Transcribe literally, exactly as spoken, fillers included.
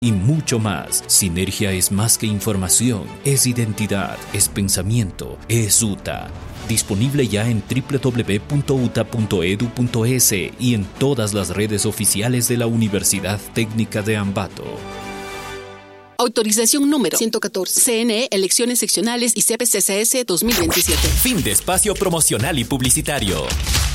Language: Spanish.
y mucho más. Sinergia es más que información, es identidad, es pensamiento, es U T A. Disponible ya en doble u doble u doble u punto u t a punto e d u punto e s y en todas las redes oficiales de la Universidad Técnica de Ambato. Autorización número ciento catorce. C N E, Elecciones Seccionales y C P C C S dos mil veintisiete. Fin de espacio promocional y publicitario.